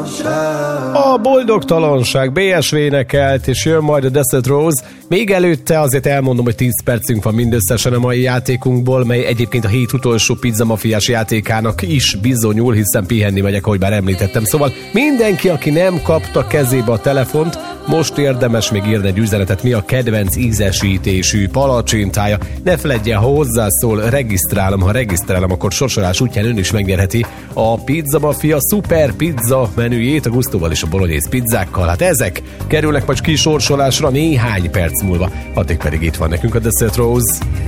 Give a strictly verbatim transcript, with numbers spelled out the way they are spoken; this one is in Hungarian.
A boldogtalanság bé es vé-nek énekelt, és jön majd a Desert Rose. Még előtte azért elmondom, hogy tíz percünk van mindösszesen a mai játékunkból, mely egyébként a hét utolsó Pizza Mafiás játékának is bizonyul, hiszen pihenni megyek, ahogy már említettem. Szóval mindenki, aki nem kapta kezébe a telefont, most érdemes még írni egy üzenetet, mi a kedvenc ízesítésű palacsintája. Ne feledjen, ha hozzászól, regisztrálom, ha regisztrálom, akkor sorsolás útján ön is megnyerheti a Pizza Mafia Super Pizza menüjét a gusztóval és a bolognese pizzákkal. Hát ezek kerülnek majd kisorsolásra néhány perc múlva. Addig pedig itt van nekünk a Desert Rose.